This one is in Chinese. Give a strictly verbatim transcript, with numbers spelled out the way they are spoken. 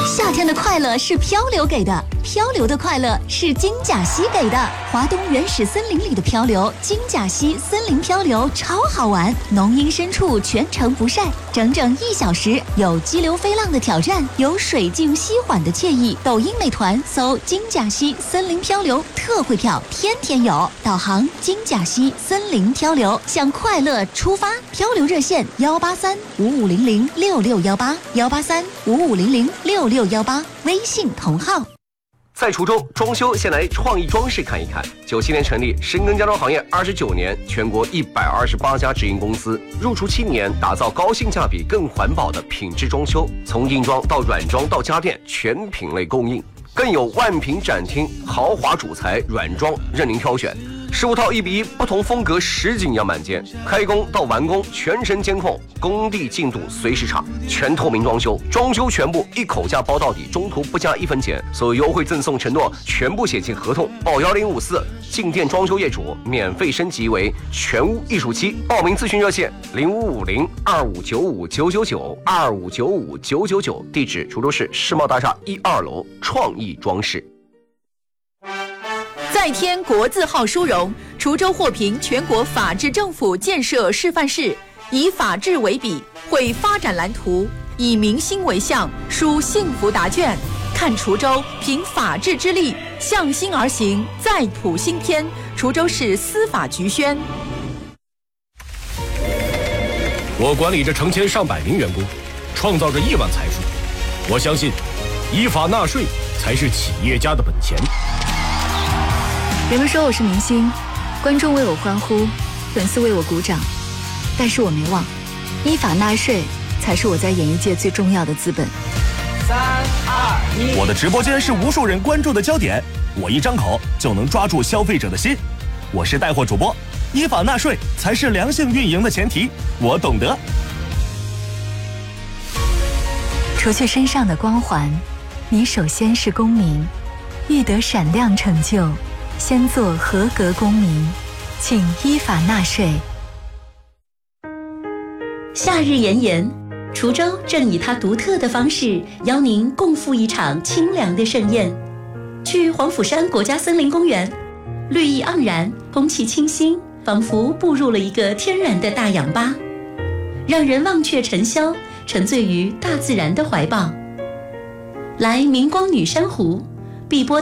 夏天的快乐是漂流给的，漂流的快乐是金甲溪给的。华东原始森林里的漂流，金甲溪森林漂流超好玩，浓荫深处全程不晒，整整一小时，有激流飞浪的挑战，有水静溪缓的惬意。抖音美团搜金甲溪森林漂流，特惠票天天有。导航金甲溪森林漂流，向快乐出发。漂流热线幺八三五五零零六六幺八幺八三五五零零六六幺八，微信同号。 在滁州装修，先来创意装饰看一看。九七年成立，深耕家装行业二十九年，全国一百二十八家直营公司，入驻七年，打造高性价比、更环保的品质装修，从硬装到软装到家电，全品类供应，更有万平展厅，豪华主材软装任您挑选。十五套一比一不同风格实景样板间，开工到完工全程监控，工地进度随时查，全透明装修，装修全部一口价包到底，中途不加一分钱，所有优惠赠送承诺全部写进合同，报幺零五四，进店装修业主免费升级为全屋艺术期，报名咨询热线零五五零二五九五九九九二五九五九九九，地址滁州市世贸大厦一二楼创意装饰。 再添国字号殊荣，滁州获评全国法治政府建设示范市，以法治为笔，绘发展蓝图，以民心为向，书幸福答卷。看滁州凭法治之力，向心而行，再谱新篇。滁州市司法局宣。 我管理着成千上百名员工，创造着亿万财富。我相信，依法纳税才是企业家的本钱。 人们说我是明星，观众为我欢呼，粉丝为我鼓掌，但是我没忘，依法纳税才是我在演艺界最重要的资本。 三二一， 我的直播间是无数人关注的焦点，我一张口就能抓住消费者的心。我是带货主播，依法纳税才是良性运营的前提，我懂得。 除去身上的光环，你首先是公民，欲得闪亮成就，先做合格公民，请依法纳税。 夏日炎炎，滁州正以它独特的方式邀您共赴一场清凉的盛宴。去黄甫山国家森林公园，绿意盎然，空气清新，仿佛步入了一个天然的大氧吧，让人忘却尘嚣，沉醉于大自然的怀抱。来明光女珊瑚，碧波